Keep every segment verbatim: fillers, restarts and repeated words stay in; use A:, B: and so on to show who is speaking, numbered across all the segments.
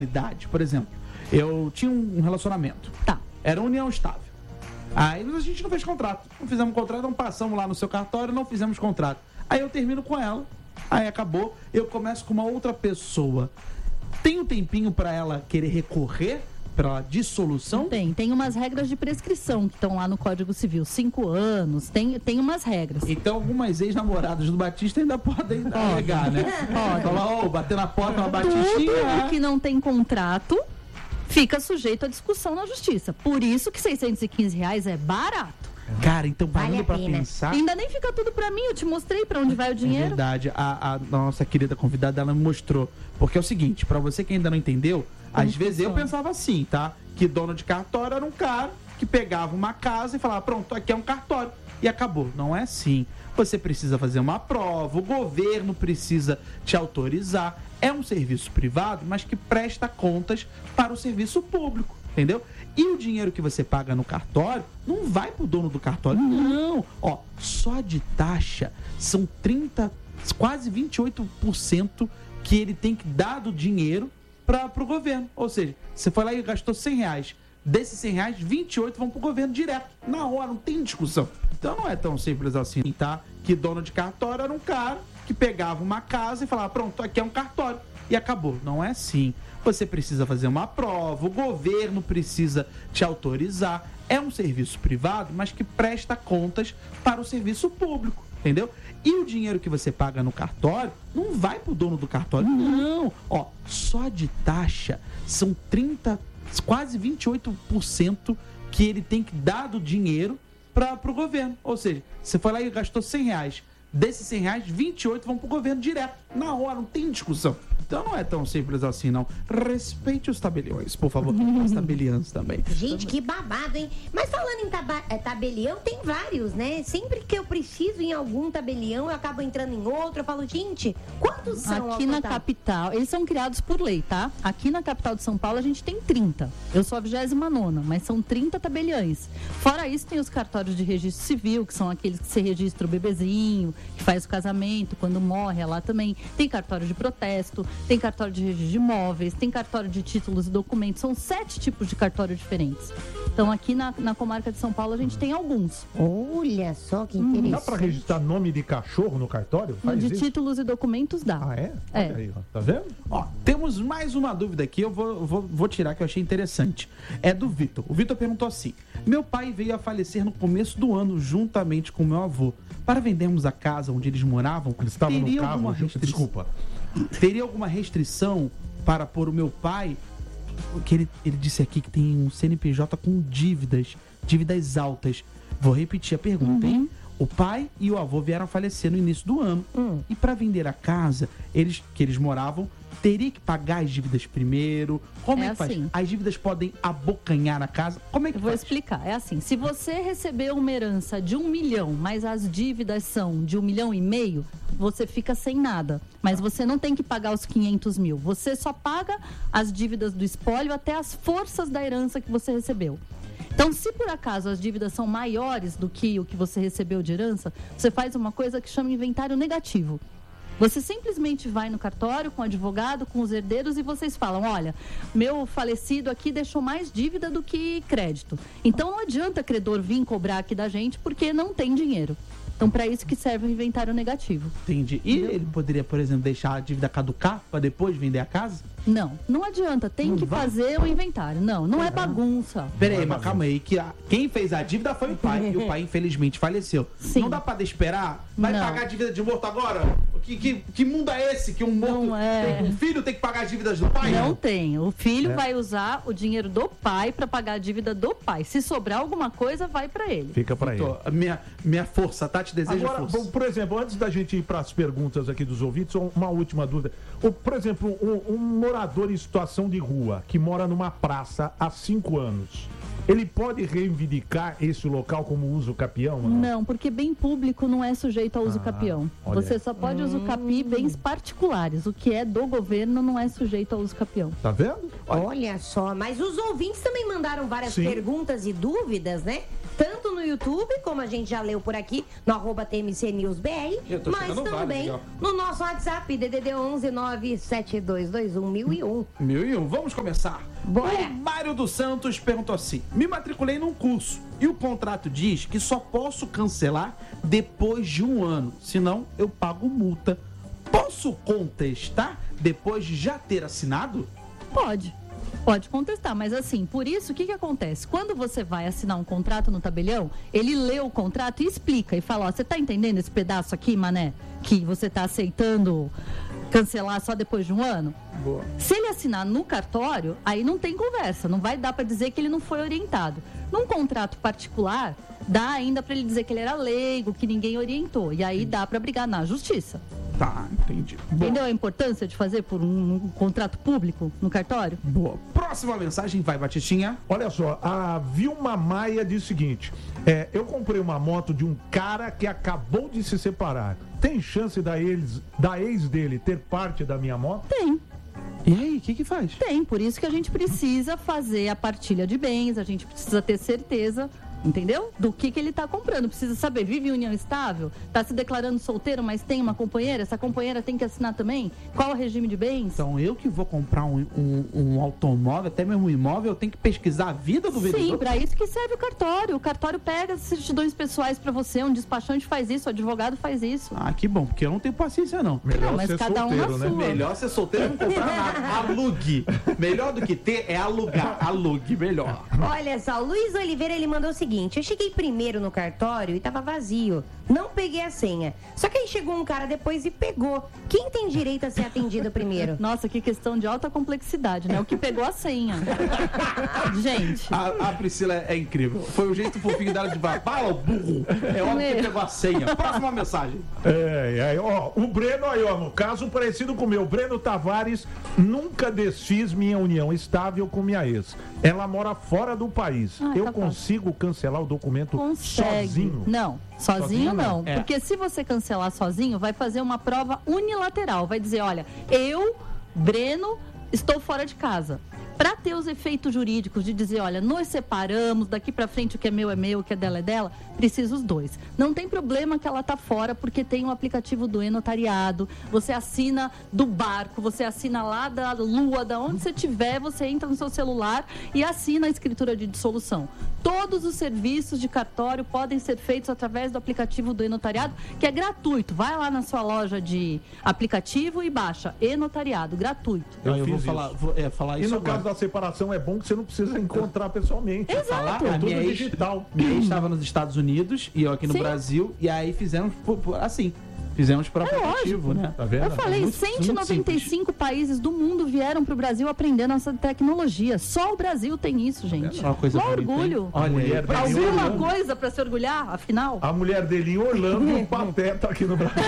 A: idade, por exemplo, eu tinha um relacionamento.
B: Tá.
A: Era união estável. Aí a gente não fez contrato. Não fizemos contrato, não passamos lá no seu cartório, não fizemos contrato. Aí eu termino com ela, aí acabou, eu começo com uma outra pessoa. Tem um tempinho pra ela querer recorrer para dissolução?
B: Tem, tem umas regras de prescrição que estão lá no Código Civil, cinco anos, tem, tem umas regras.
A: Então algumas ex-namoradas do Batista ainda podem alegar, né?
B: Pode.
A: Falar, ô, bater na porta, uma batistinha.
B: Tudo que não tem contrato fica sujeito à discussão na justiça. Por isso que seiscentos e quinze reais é barato.
A: Cara, então parando
C: Vale a
A: pra
C: pena.
A: pensar...
B: Ainda nem fica tudo pra mim, eu te mostrei pra onde vai o
A: É
B: dinheiro.
A: verdade, a, a nossa querida convidada, ela me mostrou. Porque é o seguinte, pra você que ainda não entendeu,
B: Como
A: às vezes eu
B: funciona?
A: pensava assim, tá? Que dono de cartório era um cara que pegava uma casa e falava, pronto, aqui é um cartório. E acabou. Não é assim. Você precisa fazer uma prova, o governo precisa te autorizar. É um serviço privado, mas que presta contas para o serviço público, entendeu? E o dinheiro que você paga no cartório não vai pro dono do cartório, não. Ó, só de taxa são trinta, quase vinte e oito por cento que ele tem que dar do dinheiro para pro governo. Ou seja, você foi lá e gastou cem reais. Desses cem reais, vinte e oito vão pro governo direto. Na hora, não tem discussão. Então não é tão simples assim, tá? Que dono de cartório era um cara que pegava uma casa e falava, pronto, aqui é um cartório. E acabou. Não é assim. Você precisa fazer uma prova, o governo precisa te autorizar. É um serviço privado, mas que presta contas para o serviço público, entendeu? E o dinheiro que você paga no cartório não vai pro dono do cartório, não. Ó, só de taxa são trinta, quase vinte e oito por cento que ele tem que dar do dinheiro para pro governo. Ou seja, você foi lá e gastou cem reais. Desses cem reais, vinte e oito vão pro governo direto. Na hora, não tem discussão. Então não é tão simples assim, não. Respeite os tabeliões, por favor. Os tabeliãs também.
C: Gente, que babado, hein? Mas falando em taba- é, tabelião, tem vários, né? Sempre que eu preciso em algum tabelião, eu acabo entrando em outro. Eu falo, gente, quantos são?
B: Aqui
C: ao
B: na
C: total?
B: capital, eles são criados por lei, tá? Aqui na capital de São Paulo a gente tem trinta. Eu sou a vigésima nona, mas são trinta tabeliães. Fora isso, tem os cartórios de registro civil, que são aqueles que se registra o bebezinho, que faz o casamento, quando morre, é lá também. Tem cartório de protesto, tem cartório de registro de imóveis, tem cartório de títulos e documentos. São sete tipos de cartório diferentes. Então aqui na, na comarca de São Paulo a gente tem alguns.
C: Olha só que interessante.
D: Dá pra registrar nome de cachorro no cartório? Faz
B: De
D: isso?
B: títulos e documentos dá.
D: Ah, é?
B: É.
D: Olha aí, ó. Tá vendo?
A: Ó, temos mais uma dúvida aqui, eu vou, vou, vou tirar que eu achei interessante. É do Vitor. O Vitor perguntou assim: meu pai veio a falecer no começo do ano, juntamente com meu avô. Para vendermos a casa onde eles moravam,
D: Eles estavam no
A: teria
D: carro,
A: alguma
D: junto-
A: restrição?
D: desculpa.
A: Teria alguma restrição para pôr o meu pai? Porque ele, ele disse aqui que tem um C N P J com dívidas, dívidas altas. Vou repetir a pergunta, hein? O pai e o avô vieram a falecer no início do ano.
C: Hum.
A: E para vender a casa, eles que eles moravam, teria que pagar as dívidas primeiro? Como é,
B: É
A: que faz?
B: assim.
A: As dívidas podem abocanhar a casa? Como é que
B: Eu vou
A: faz?
B: explicar. É assim, se você recebeu uma herança de um milhão, mas as dívidas são de um milhão e meio, você fica sem nada. Mas você não tem que pagar os quinhentos mil. Você só paga as dívidas do espólio até as forças da herança que você recebeu. Então, se por acaso as dívidas são maiores do que o que você recebeu de herança, você faz uma coisa que chama inventário negativo. Você simplesmente vai no cartório com o advogado, com os herdeiros e vocês falam, olha, meu falecido aqui deixou mais dívida do que crédito. Então não adianta credor vir cobrar aqui da gente porque não tem dinheiro. Então para isso que serve o inventário negativo.
A: Entendi. E ele poderia, por exemplo, deixar a dívida caducar para depois vender a casa?
B: Não, não adianta, tem
A: Não
B: que
A: vai?
B: fazer o inventário. Não, não é bagunça.
A: Peraí,
D: Não é
A: mas
D: bagunça.
A: calma aí, que a- quem fez a dívida foi o pai, e o pai infelizmente faleceu.
B: Sim.
A: Não dá pra esperar? Vai
B: Não.
A: pagar a dívida de morto agora? Que, que, que mundo é esse que um morto,
B: Não é.
A: tem- um filho tem que pagar as dívidas do pai?
B: Não tem. O filho
D: É.
B: vai usar o dinheiro do pai para pagar a dívida do pai. Se sobrar alguma coisa, vai para ele.
D: Fica pra ele.
A: Tô, a minha, minha força, tá? Te deseja
D: Agora,
A: força.
D: bom, por exemplo, antes da gente ir para as perguntas aqui dos ouvintes, só uma última dúvida. O, por exemplo, um, um morador em situação de rua, que mora numa praça há cinco anos, ele pode reivindicar esse local como uso capião? ou
B: Não, porque bem público não é sujeito a uso
D: Ah,
B: capião.
D: olha.
B: Você só pode usucapiar bens particulares. O que é do governo não é sujeito a uso capião.
D: Tá vendo?
C: Olha só, mas os ouvintes também mandaram várias
D: Sim.
C: perguntas e dúvidas, né? tanto no YouTube, como a gente já leu por aqui, no arroba T M C News B R,
A: Eu tô
C: mas
A: chegando
C: também
A: vários,
C: no nosso WhatsApp, D D D onze nove sete dois dois um mil e um.
A: Mil e um. Vamos começar.
C: Bora.
A: O Mário dos Santos perguntou assim: me matriculei num curso e o contrato diz que só posso cancelar depois de um ano, senão eu pago multa. Posso contestar depois de já ter assinado?
B: Pode. Pode contestar, mas assim, por isso, o que que acontece? Quando você vai assinar um contrato no tabelião, ele lê o contrato e explica, e fala, ó, você tá entendendo esse pedaço aqui, mané? Que você tá aceitando cancelar só depois de um ano?
A: Boa.
B: Se ele assinar no cartório, aí não tem conversa, não vai dar para dizer que ele não foi orientado. Num contrato particular, dá ainda para ele dizer que ele era leigo, que ninguém orientou, e aí dá para brigar na justiça.
A: Tá, entendi. Boa.
B: Entendeu a importância de fazer por um, um contrato público no cartório?
A: Boa. Próxima mensagem, vai, Batitinha.
D: Olha só, a Vilma Maia diz o seguinte: é, eu comprei uma moto de um cara que acabou de se separar. Tem chance da ex, da ex dele ter parte da minha moto?
B: Tem.
A: E aí, o que que faz?
B: Tem, por isso que a gente precisa fazer a partilha de bens, a gente precisa ter certeza, entendeu? Do que que ele está comprando. Precisa saber, vive em união estável? Está se declarando solteiro, mas tem uma companheira? Essa companheira tem que assinar também? Qual o regime de bens?
A: Então, eu que vou comprar um, um, um automóvel, até mesmo um imóvel, eu tenho que pesquisar a vida do vendedor?
B: Sim, para isso que serve o cartório. O cartório pega as certidões pessoais para você, um despachante faz isso, o advogado faz isso.
A: Ah, que bom, porque eu não tenho paciência, não.
D: Melhor
B: Não, mas
D: ser
B: cada um
D: solteiro,
B: na
D: né?
B: sua.
A: Melhor ser solteiro e não comprar nada. Alugue. Melhor do que ter é alugar. Alugue, melhor.
C: Olha só, o Luiz Oliveira, ele mandou o seguinte: eu cheguei primeiro no cartório e tava vazio. Não peguei a senha. Só que aí chegou um cara depois e pegou. Quem tem direito a ser atendido primeiro?
B: Nossa, que questão de alta complexidade, né? O que pegou a senha. Gente.
A: A, a Priscila é, é incrível. Foi o jeito fofinho dela de falar, fala, burro. É óbvio que
B: Meu.
A: pegou a senha. Próxima mensagem.
D: É, é, ó, o Breno aí, ó, no caso parecido com o meu, Breno Tavares, nunca desfiz minha união estável com minha ex. Ela mora fora do país.
B: Ah,
D: Eu
B: tá
D: consigo cancelar o documento
B: Consegue.
D: sozinho?
B: Não, sozinho,
D: Sozinho não.
B: não.
A: É.
B: Porque se você cancelar sozinho, vai fazer uma prova unilateral. Vai dizer, olha, eu, Breno, estou fora de casa. Para ter os efeitos jurídicos de dizer, olha, nós separamos, daqui para frente o que é meu é meu, o que é dela é dela, precisa os dois. Não tem problema que ela tá fora, porque tem o aplicativo do e-notariado, você assina do barco, você assina lá da lua, da onde você tiver, você entra no seu celular e assina a escritura de dissolução. Todos os serviços de cartório podem ser feitos através do aplicativo do e-notariado, que é gratuito. Vai lá na sua loja de aplicativo e baixa e-notariado, gratuito.
D: Eu
A: Eu, eu vou
D: fiz
A: falar,
D: isso.
A: vou, é, falar
D: E
A: isso
D: no
A: agora.
D: caso da separação é bom que você não precisa encontrar pessoalmente.
B: Exato.
A: Falar,
D: É
A: a
D: tudo
A: minha ex,
D: digital.
A: minha ex estava nos Estados Unidos e eu aqui no
B: Sim.
A: Brasil, e aí fizemos por- por- assim, fizemos por aplicativo,
B: lógico.
A: né?
D: Tá vendo?
B: Eu falei,
A: muito-
B: cento e noventa e
A: muito
B: cinco países do mundo vieram para o Brasil aprender nossa tecnologia. Só o Brasil tem isso, gente.
A: Uma coisa
B: Mó
A: bonita, hein?
B: orgulho.
A: Olha aí,
D: Mulher
A: pra-
D: dele.
B: Alguma
D: Orlando.
B: coisa para se orgulhar, afinal?
D: A mulher dele em Orlando e o Pateta aqui no Brasil.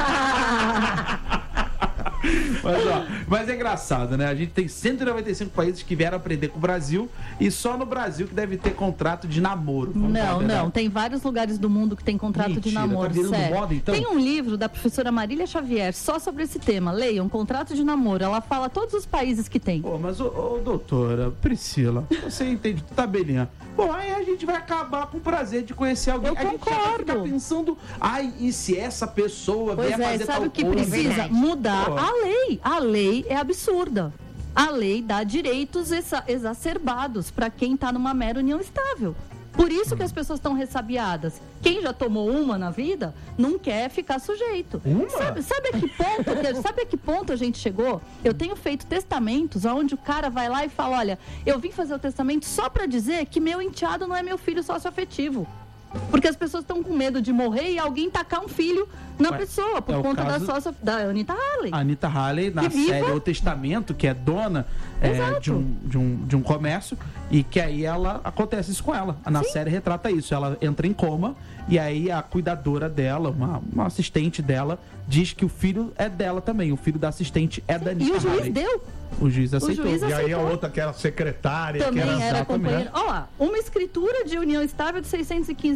A: Mas, ó, mas é engraçado, né? A gente tem cento e noventa e cinco países que vieram aprender com o Brasil e só no Brasil que deve ter contrato de namoro. vamos falar a
B: Não,
A: verdade.
B: não. Tem vários lugares do mundo que tem contrato de
A: Mentira,
B: namoro,
A: tá virando
B: sério.
A: moda, então?
B: Tem um livro da professora Marília Xavier só sobre esse tema. Leiam, contrato de namoro. Ela fala todos os países que tem.
A: Pô, mas, ô, ô, doutora, Priscila, você entende de tabelinha. Pô, aí a gente vai acabar com o prazer de conhecer alguém.
B: Eu
A: a gente já vai
B: concordo.
A: ficar pensando, ai, e se essa pessoa
B: Pois
A: vier
B: é,
A: fazer
B: sabe
A: tal
B: o que
A: coisa?
B: precisa?
C: verdade.
B: Mudar
A: Pô.
B: a lei. A lei é absurda. A lei dá direitos exa- exacerbados para quem está numa mera união estável. Por isso que as pessoas estão ressabiadas. Quem já tomou uma na vida não quer ficar sujeito.
D: Uma?
B: Sabe, sabe a que ponto, que- sabe a que ponto a gente chegou? Eu tenho feito testamentos onde o cara vai lá e fala, olha, eu vim fazer o testamento só para dizer que meu enteado não é meu filho sócio-afetivo. Porque as pessoas estão com medo de morrer e alguém tacar um filho na
A: Ué,
B: pessoa, por
A: é o
B: conta
A: caso-
B: da sócia da Anitta Halley.
A: A Anitta Halley, na
B: Que viva.
A: série O Testamento, que é dona é,
B: Exato.
A: de, um, de, um, de um comércio, e que aí ela acontece isso com ela. Na série retrata isso. Ela entra em coma e aí a cuidadora dela, uma, uma assistente dela, diz que o filho é dela também. O filho da assistente é da
B: E
A: Anitta
B: o juiz
A: Halley.
B: deu.
A: O juiz aceitou.
B: juiz
D: E aí a
B: aceitou.
D: outra que era secretária,
B: Também
D: que era
B: era
D: exatamente.
B: companheira. Ó lá, uma escritura de união estável de seiscentos e quinze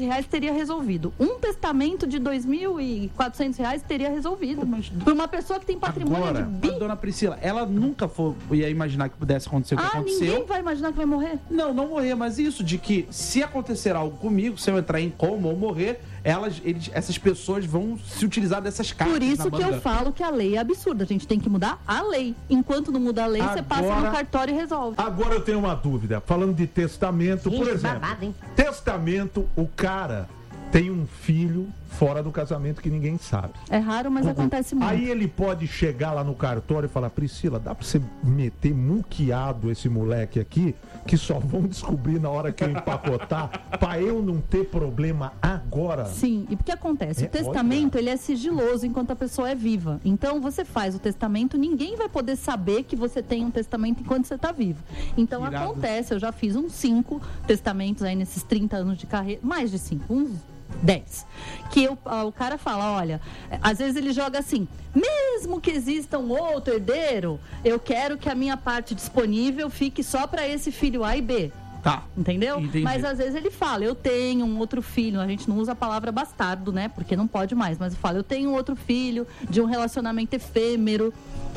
B: reais teria resolvido. Um testamento de dois mil e quatrocentos reais teria resolvido.
A: Pô, mas-
B: Por uma pessoa que tem patrimônio
D: Agora,
B: de bi...
A: Mas, dona Priscila, ela nunca foi, ia imaginar que pudesse acontecer o que
B: Ah,
A: aconteceu.
B: ninguém vai imaginar que vai morrer.
A: Não, não morrer, mas isso de que se acontecer algo comigo, se eu entrar em coma ou morrer, elas, eles, essas pessoas vão se utilizar dessas cartas.
B: Por isso
A: na
B: que eu
A: manga.
B: falo que a lei é absurda. A gente tem que mudar a lei. Enquanto não muda a lei, você passa
D: Agora-
B: no cartório e resolve.
D: Agora eu tenho uma dúvida. Falando de testamento, por
C: Gente,
D: exemplo.
C: babado, hein?
D: Testamento, o cara tem um filho fora do casamento que ninguém sabe.
B: É raro, mas acontece muito.
D: Aí ele pode chegar lá no cartório e falar: Priscila, dá pra você meter muqueado esse moleque aqui, que só vão descobrir na hora que eu empacotar, pra eu não ter problema agora?
B: Sim, e o que acontece?
D: É,
B: o testamento, ele é sigiloso enquanto a pessoa é viva. Então, você faz o testamento, ninguém vai poder saber que você tem um testamento enquanto você está vivo. Então,
A: Irado.
B: acontece, eu já fiz uns cinco testamentos aí nesses trinta anos de carreira, mais de cinco, uns dez. Que eu, ah, o cara fala, olha, eh, às vezes ele joga assim, mesmo que exista um outro herdeiro, eu quero que a minha parte disponível fique só para esse filho A e B.
A: Tá.
B: Entendeu?
A: Entendi.
B: Mas às vezes ele fala, eu tenho um outro filho, a gente não usa a palavra bastardo, né? Porque não pode mais, mas fala, eu tenho um outro filho de um relacionamento efêmero.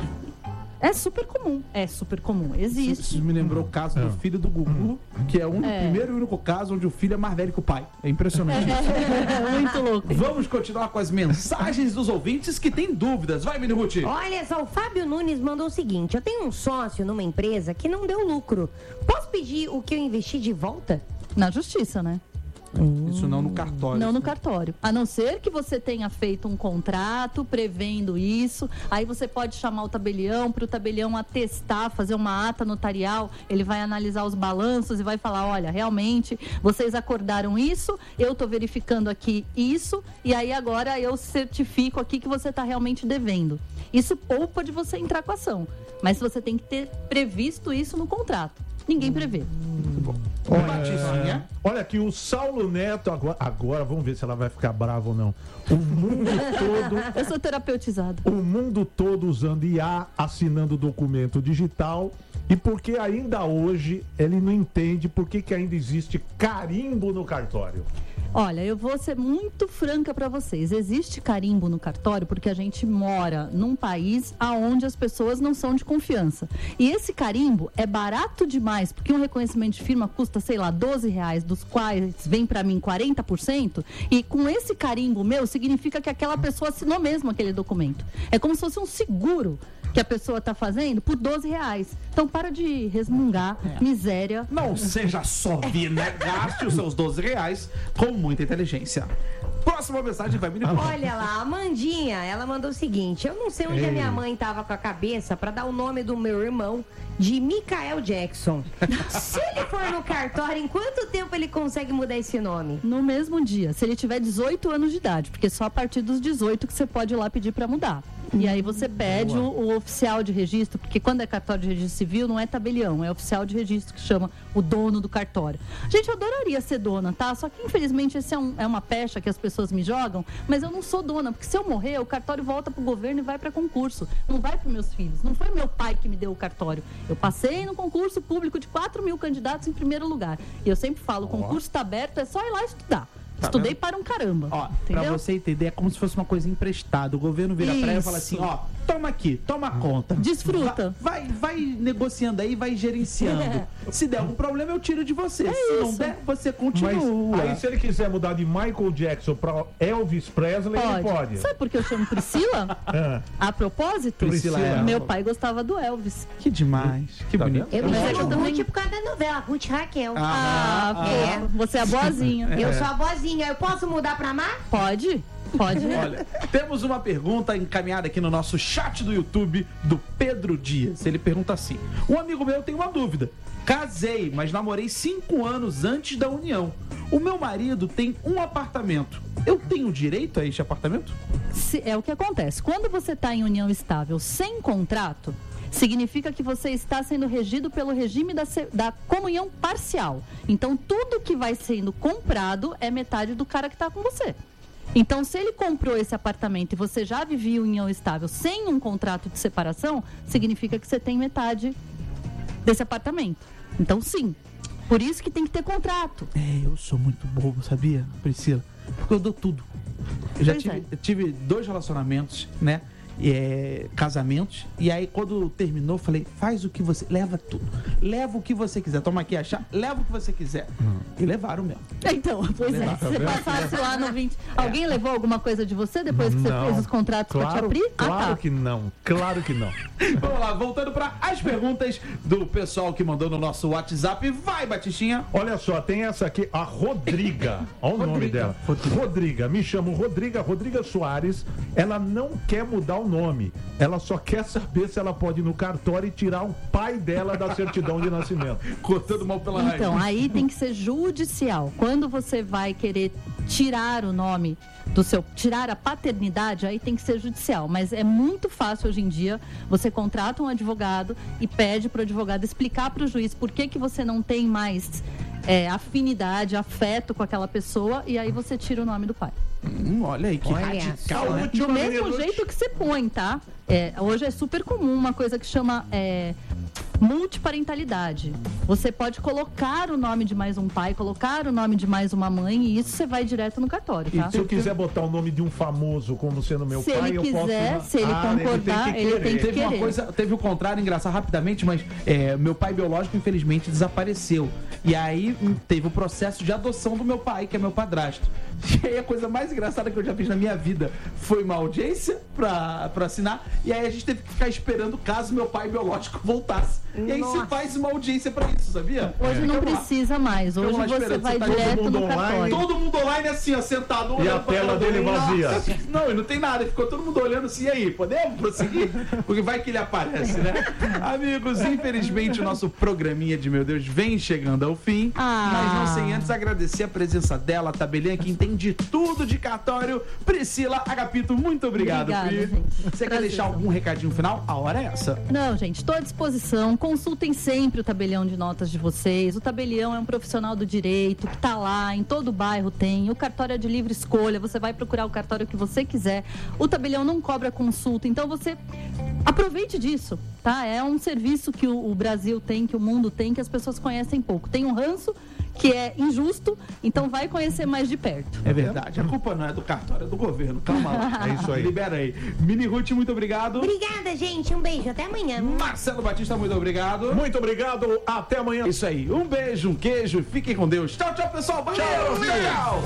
B: É super comum, é super comum, existe.
A: Isso me lembrou o caso do filho do Gugu, que é o único-
B: É.
A: primeiro e único caso onde o filho é mais velho que o pai. É impressionante isso.
B: É muito louco.
A: Vamos continuar com as mensagens dos ouvintes que têm dúvidas. Vai, Mini Ruth.
C: Olha só, o Fábio Nunes mandou o seguinte: eu tenho um sócio numa empresa que não deu lucro. Posso pedir o que eu investi de volta?
B: Na justiça, né?
A: Isso não no cartório.
B: Não no cartório. A não ser que você tenha feito um contrato prevendo isso, aí você pode chamar o tabelião para o tabelião atestar, fazer uma ata notarial, ele vai analisar os balanços e vai falar, olha, realmente, vocês acordaram isso, eu estou verificando aqui isso, e aí agora eu certifico aqui que você está realmente devendo. Isso poupa de você entrar com a ação, mas você tem que ter previsto isso no contrato. Ninguém prevê.
A: Olha, Batizinha.
D: Olha aqui, o Saulo Neto, agora, agora vamos ver se ela vai ficar brava ou não. O mundo todo,
B: Eu sou terapeutizada.
D: o mundo todo usando I A, assinando documento digital. E porque ainda hoje ele não entende por que que ainda existe carimbo no cartório.
B: Olha, eu vou ser muito franca para vocês. Existe carimbo no cartório porque a gente mora num país aonde as pessoas não são de confiança. E esse carimbo é barato demais, porque um reconhecimento de firma custa, sei lá, doze reais, dos quais vem para mim quarenta por cento. E com esse carimbo meu, significa que aquela pessoa assinou mesmo aquele documento. É como se fosse um seguro que a pessoa está fazendo por doze reais. Então para de resmungar, miséria.
A: Não seja sóbrio, né? Gaste os seus doze reais com muita inteligência. Próxima mensagem vai, Mini Ruth.
C: Olha lá, a Amandinha, ela mandou o seguinte: eu não sei onde
D: Ei.
C: a minha mãe tava com a cabeça pra dar o nome do meu irmão de Michael Jackson. Se ele for no cartório, em quanto tempo ele consegue mudar esse nome?
B: No mesmo dia, se ele tiver dezoito anos de idade, porque só a partir dos dezoito que você pode ir lá pedir para mudar. E aí você pede o, o oficial de registro, porque quando é cartório de registro civil, não é tabelião, é oficial de registro que chama o dono do cartório. Gente, eu adoraria ser dona, tá? Só que infelizmente esse é, um, é uma pecha que as pessoas me jogam, mas eu não sou dona, porque se eu morrer, o cartório volta pro governo e vai para concurso. Não vai para meus filhos. Não foi meu pai que me deu o cartório. Eu passei no concurso público de quatro mil candidatos em primeiro lugar. E eu sempre falo, o concurso está aberto, é só ir lá estudar.
A: Tá
B: Estudei
A: vendo?
B: para um caramba.
A: Ó, pra
B: entendeu?
A: você entender, é como se fosse uma coisa emprestada. O governo vira pra ela e fala assim,
B: Isso.
A: ó, toma aqui, toma conta.
B: Desfruta.
A: Vai, vai, vai negociando aí, vai gerenciando. Se der algum problema, eu tiro de você. Se não
B: isso.
A: der, você
D: Mas
A: continua.
D: aí se ele quiser mudar de Michael Jackson pra Elvis Presley, ele pode.
B: Sabe por que eu chamo Priscila?
D: Ah,
B: A propósito,
A: Priscila é-
B: meu pai gostava do Elvis.
A: Que demais, que
D: Tá
A: bonito.
C: Eu me
B: Mas é que
C: chamo
B: eu também-
C: Ruth por causa da novela, Ruth Raquel.
B: Ah,
A: Ah,
B: pô, você é a boazinha.
C: Eu sou a vozinha, eu posso mudar pra Mar?
B: Pode? Pode.
A: Olha, temos uma pergunta encaminhada aqui no nosso chat do YouTube do Pedro Dias. Ele pergunta assim: um amigo meu tem uma dúvida. Casei, mas namorei cinco anos antes da união. O meu marido tem um apartamento. Eu tenho direito a este apartamento?
B: Se- é o que acontece. Quando você está em união estável sem contrato, significa que você está sendo regido pelo regime da, se- da comunhão parcial. Então, tudo que vai sendo comprado é metade do cara que está com você. Então, se ele comprou esse apartamento e você já vivia em união estável sem um contrato de separação, significa que você tem metade desse apartamento. Então, sim. Por isso que tem que ter contrato.
A: É, eu sou muito bobo, sabia, Priscila? Porque eu dou tudo. Eu já
B: Pois
A: tive,
B: é.
A: eu tive dois relacionamentos, né? É, casamentos, e aí quando terminou, eu falei, faz o que você, leva tudo, leva o que você quiser, toma aqui a chave, leva o que você quiser. Hum. E levaram mesmo.
B: Então, pois é, se você passasse lá no vinte. Alguém levou alguma coisa de você depois que você
D: Não.
B: fez os contratos
D: Claro,
B: pra te abrir?
D: claro
B: ah, tá.
D: que não, claro que não.
A: Vamos lá, voltando para as perguntas do pessoal que mandou no nosso WhatsApp. Vai, Batistinha!
D: Olha só, tem essa aqui, a Rodriga. Olha o nome
A: Rodriga.
D: dela.
A: Rodriga.
D: Rodriga, me chamo Rodriga, Rodriga Soares. Ela não quer mudar o nome. Ela só quer saber se ela pode ir no cartório e tirar o pai dela da certidão de nascimento.
A: Cortando mal pela raiz.
B: Então, aí tem que ser judicial. Quando você vai querer tirar o nome do seu, tirar a paternidade, aí tem que ser judicial. Mas é muito fácil hoje em dia. Você contrata um advogado e pede para o advogado explicar para o juiz por que que você não tem mais é, afinidade, afeto com aquela pessoa, e aí você tira o nome do pai.
A: Hum, olha aí, que
C: Olha
A: radical,
C: só.
A: né?
B: Do mesmo jeito que você põe, tá? É, hoje é super comum uma coisa que chama é, multiparentalidade. Você pode colocar o nome de mais um pai, colocar o nome de mais uma mãe, e isso você vai direto no cartório, tá?
D: E se eu quiser botar o nome de um famoso como sendo meu
B: Se
D: pai,
B: ele
D: eu
B: quiser,
D: posso...
B: se ele concordar, ele tem que
A: Teve uma
B: querer.
A: coisa, teve o contrário, engraçado rapidamente, mas é, meu pai biológico, infelizmente, desapareceu. E aí hum, teve o processo de adoção do meu pai, que é meu padrasto. E aí a coisa mais engraçada que eu já fiz na minha vida foi uma audiência pra, pra assinar. E aí a gente teve que ficar esperando caso meu pai biológico voltasse. E aí você
C: Nossa.
A: faz uma audiência pra isso, sabia?
B: Hoje não
A: Ficamos lá.
B: precisa mais. Hoje
A: Ficamos lá
B: você
A: esperando,
B: vai
A: você tá
B: direto
D: todo
B: no
D: mundo online.
B: cartório.
A: Todo mundo online assim, ó, sentado.
D: E
A: olhando
D: a
A: pra
D: tela
A: cara
D: dele
A: dele.
D: vazia.
A: Nossa, não, e não tem nada. Ficou todo mundo olhando assim, e aí, podemos prosseguir? Porque vai que ele aparece, né? Amigos, infelizmente o nosso programinha de Meu Deus vem chegando ao fim.
B: Ah.
A: Mas não sem antes agradecer a presença dela, a tabelinha que entende tudo de cartório. Priscila Agapito, muito obrigado,
B: Obrigada,
A: Pri.
B: gente.
A: Você quer
B: Prazer.
A: deixar algum recadinho final? A hora é essa.
B: Não, gente, estou à disposição. Consultem sempre o tabelião de notas de vocês. O tabelião é um profissional do direito que está lá, em todo bairro tem. O cartório é de livre escolha, você vai procurar o cartório que você quiser. O tabelião não cobra consulta, então você aproveite disso, tá? É um serviço que o, o Brasil tem, que o mundo tem, que as pessoas conhecem pouco. Tem um ranço que é injusto, então vai conhecer mais de perto.
A: É verdade. A culpa não é do cartório, é do governo. Calma lá.
D: É isso aí.
A: Libera aí. Mini Ruth, muito obrigado.
C: Obrigada, gente. Um beijo. Até amanhã.
A: Marcelo Batista, muito obrigado.
D: Muito obrigado, até amanhã.
A: Isso aí. Um beijo, um queijo. Fiquem com Deus. Tchau, tchau, pessoal. Valeu. Tchau, tchau.